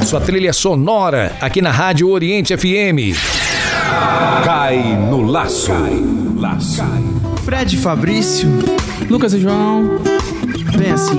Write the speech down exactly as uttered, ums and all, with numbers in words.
Sua trilha sonora aqui na Rádio Oriente F M. Cai no laço. Cai no laço. Fred Fabrício, Lucas e João, vem assim.